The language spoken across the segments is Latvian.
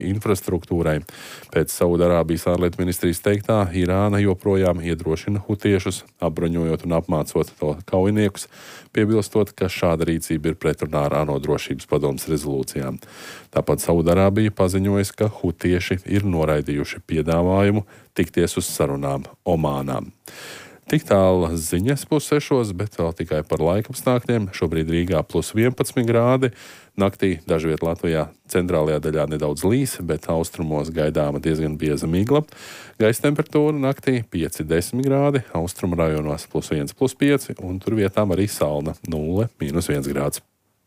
infrastruktūrai. Pēc Saudarābijas ārlietu ministrijas teiktā, Irāna joprojām iedrošina hutiešus, apbruņojot un apmācot to kaujiniekus, piebilstot, ka šāda rīcība ir pretrunā ar ANO drošības padomes rezolūcijām. Tāpat Saudarābija paziņojas, ka hutieši ir noraidījuši piedāvājumu tikties uz sarunām Omānā. Tik tālu ziņas 5:30, bet vēl tikai par laikapstākļiem. Šobrīd Rīgā +11 grādi. Naktī dažviet Latvijā centrālajā daļā nedaudz līs, bet austrumos gaidāma diezgan bieza migla. Gaisa temperatūra naktī 5-10 grādi, austrumu rajonos +1, +5, un tur vietām arī salna 0, -1 grāds.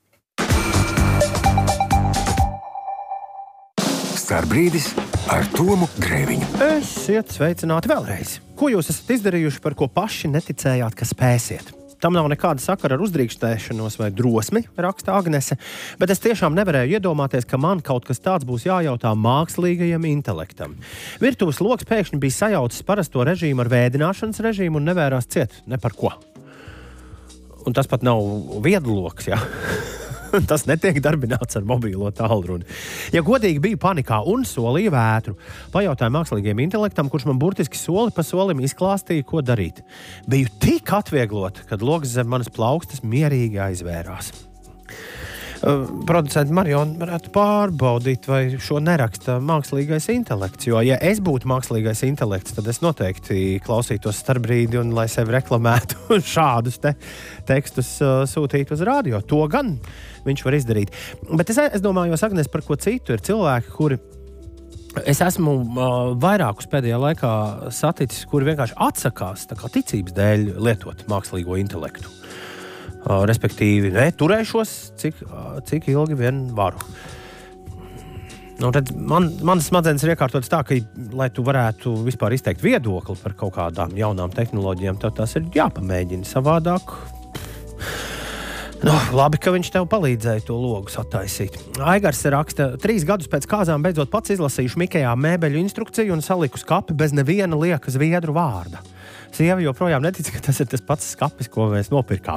Starbrīdis ar Tomu Grēviņu. Esiet sveicināti vēlreiz. Ko jūs esat izdarījuši, par ko paši neticējāt, ka spēsiet? Tam nav nekāda sakara ar uzdrīkstēšanos vai drosmi, raksta Agnese, bet es tiešām nevarēju iedomāties, ka man kaut kas tāds būs jājautā mākslīgajam intelektam. Virtuves loks pēkšņi bija sajaucis parasto režīmu ar vēdināšanas režīmu un nevērās ciet ne par ko. Un tas pat nav viedloks, jā. Tas netiek darbināts ar mobīlo tālruni. Ja godīgi biju panikā un solīju vētru, pajautāju mākslīgajam intelektam, kurš man burtiski soli pa solim izklāstīja, ko darīt. Biju tik atvieglota, kad loks zem manas plaukstas mierīgi aizvērās. Producenti Mariona varētu pārbaudīt, vai šo neraksta mākslīgais intelekts, jo, ja es būtu mākslīgais intelekts, tad es noteikti klausītos Starbrīdi un, lai sevi reklamētu, šādus tekstus sūtītu uz radio. To gan viņš var izdarīt. Bet es domāju, Agnes, par ko citu ir cilvēki, kuri es esmu vairākus pēdējā laikā saticis, kuri vienkārši atsakās tā kā ticības dēļ lietot mākslīgo intelektu. Respektīvi, turēšos, cik ilgi vien varu. Nu, tad manas smadzenes ir iekārtotas tā, ka, lai tu varētu vispār izteikt viedokli par kaut kādām jaunām tehnoloģijām, tev tās ir jāpamēģina savādāk. Nu, labi, ka viņš tev palīdzēja to logu sataisīt. Aigars raksta, 3 gadus pēc kāzām beidzot pats izlasīju Mikējā mēbeļu instrukciju un saliku skapi bez neviena lieka zviedru vārda. Sieva joprojām netic, ka tas ir tas pats skapis, ko mēs nopirkām.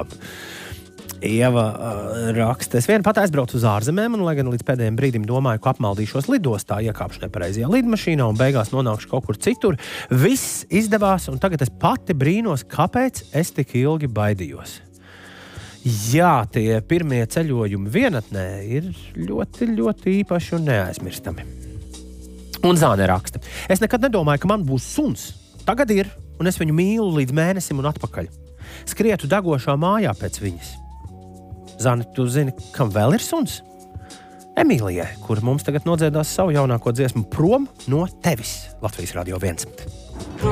Ieva raksta, es vien pat aizbraucu uz ārzemēm, un lai gan līdz pēdējiem brīdim domāju, ka apmaldīšos lidostā, iekāpšu nepareizajā lidmašīnā un beigās nonākšu kaut kur citur, viss izdevās, un tagad es pati brīnos, kāpēc es tik ilgi baidījos. Jā, tie pirmie ceļojumi vienatnē ir ļoti, ļoti īpaši un neaizmirstami. Un Zāne raksta, es nekad nedomāju, ka man būs suns. Tagad ir, un es viņu mīlu līdz mēnesim un atpakaļ. Skrietu degošā mājā pēc viņas. Zani, tu zini, kam vēl ir suns? Emīlijai, kur mums tagad nodziedās savu jaunāko dziesmu Prom no tevis. Latvijas Radio 1.